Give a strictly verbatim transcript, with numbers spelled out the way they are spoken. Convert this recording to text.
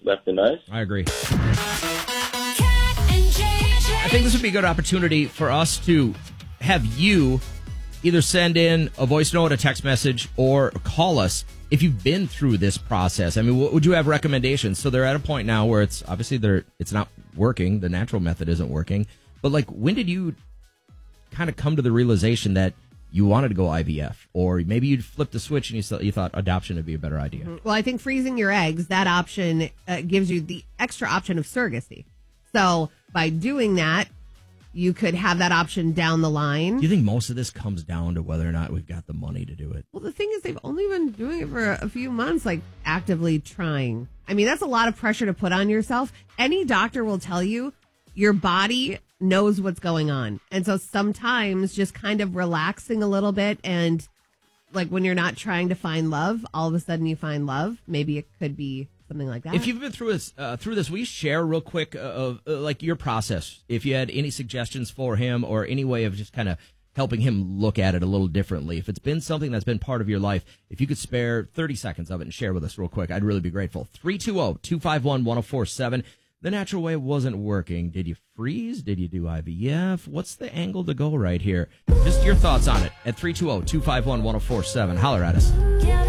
left and nice. I agree. I think this would be a good opportunity for us to have you either send in a voice note, a text message, or call us if you've been through this process. I mean, what would you have recommendations? So they're at a point now where it's obviously they're it's not working. The natural method isn't working. But like, when did you kind of come to the realization that you wanted to go I V F, or maybe you'd flip the switch and you thought, you thought adoption would be a better idea? Well, I think freezing your eggs, that option uh, gives you the extra option of surrogacy. So by doing that, you could have that option down the line. Do you think most of this comes down to whether or not we've got the money to do it? Well, the thing is, they've only been doing it for a few months, like actively trying. I mean, that's a lot of pressure to put on yourself. Any doctor will tell you your body knows what's going on. And so sometimes just kind of relaxing a little bit, and like when you're not trying to find love, all of a sudden you find love. Maybe it could be something like that. If you've been through this, uh, through this, will you share real quick uh, of uh, like your process? If you had any suggestions for him or any way of just kind of helping him look at it a little differently. If it's been something that's been part of your life, if you could spare thirty seconds of it and share with us real quick, I'd really be grateful. three two zero, two five one, one zero four seven. The natural way wasn't working. Did you freeze? Did you do I V F? What's the angle to go right here? Just your thoughts on it at three two zero, two five one, one zero four seven. Holler at us.